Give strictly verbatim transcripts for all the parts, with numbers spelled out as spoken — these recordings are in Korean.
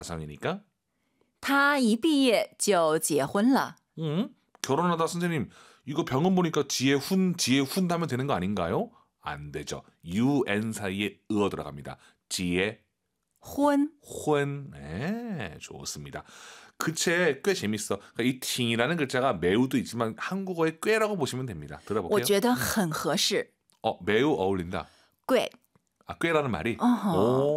사상이니까 他一毕业就结婚了. 음? 결혼하다 선생님 이거 병원 보니까 지혜 훈 지혜 훈 하면 되는 거 아닌가요? 안 되죠. un 사이에 으어 들어갑니다. 지혜 婚. 훈. 네, 좋습니다. 그 책 꽤 재밌어. 그러니까 이 팅이라는 글자가 매우도 있지만 한국어의 꽤라고 보시면 됩니다. 我 들어볼게요. 觉得很合适. 어, 매우 어울린다. 贵. 아, 꽤라는 말이? 어허.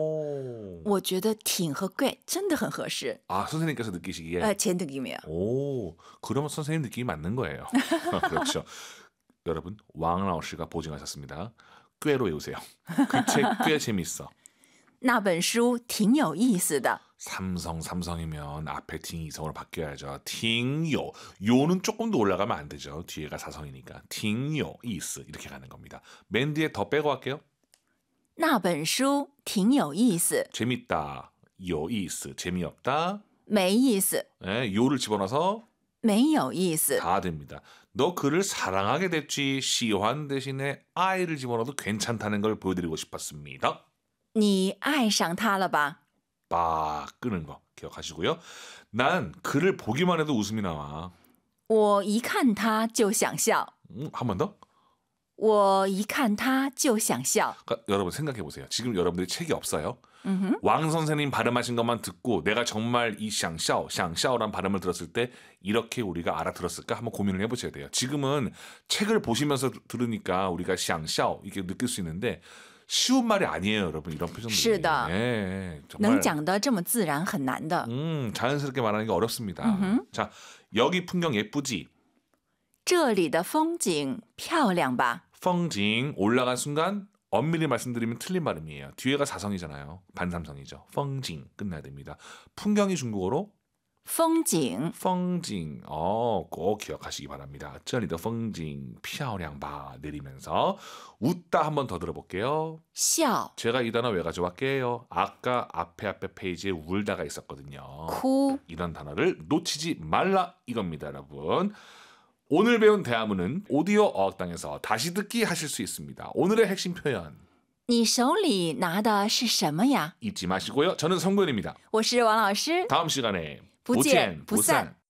오. 我觉得挺和贵真的很合适. 아, 선생님께서 느끼시기에? 아, 제 느낌이에요. 오, 그러면 선생님 느낌이 맞는 거예요. 그렇죠. 여러분, 왕老师가 보증하셨습니다. 꽤로 외우세요. 그 책 꽤 재밌어. 那本书挺有意思的. 삼성, 삼성이면 앞에 팅이 이성으로 바뀌어야죠. 팅요. 요는 조금 더 올라가면 안 되죠. 뒤에가 사성이니까. 팅요, 이스 이렇게 가는 겁니다. 맨 뒤에 더 빼고 할게요. 那本书挺有意思. 재밌다. 요, 이스. 재미없다. 没意思. 네, 요를 집어넣어서 没有意思. 다 됩니다. 너 그를 사랑하게 됐지. 시환 대신에 아이를 집어넣어도 괜찮다는 걸 보여드리고 싶었습니다. 你爱上他了吧? 빠 끄는 거 기억하시고요. 난 그를 보기만 해도 웃음이 나와. 我一看他就想笑. 음, 한 번 더. 我一看他就想笑. 그러니까 여러분 생각해 보세요. 지금 여러분들이 책이 없어요. 음흠. 왕 선생님 발음하신 것만 듣고 내가 정말 이 샹샤오, 샹샤오란 발음을 들었을 때 이렇게 우리가 알아들었을까 한번 고민을 해보셔야 돼요. 지금은 책을 보시면서 들으니까 우리가 샹샤오 이렇게 느낄 수 있는데 쉬운 말이 아니에요, 여러분. 이런 표정들이. 是的. 예, 能 정말 讲得这么自然很难的. 음, 자연스럽게 말하는 게 어렵습니다. 음흠. 자, 여기 풍경 예쁘지? 这里的风景漂亮吧? 펑징 올라간 순간 엄밀히 말씀드리면 틀린 발음이에요. 뒤에가 사성이잖아요. 반삼성이죠. 펑징 끝나야 됩니다. 풍경이 중국어로 风景. 펑징. 어, 꼭 기억하시기 바랍니다. 这里的风景漂亮吧 내리면서 웃다 한 번 더 들어볼게요. 笑. 제가 이 단어 왜 가져왔게요? 아까 앞에 앞에 페이지에 울다가 있었거든요. 哭. 이런 단어를 놓치지 말라 이겁니다, 여러분. 오늘 배운 대화문은 오디오 어학당에서 다시 듣기 하실 수 있습니다. 오늘의 핵심 표현 你手里拿的是什么呀? 잊지 마시고요. 저는 성구현입니다. 我是王老师. 다음 시간에 不见不散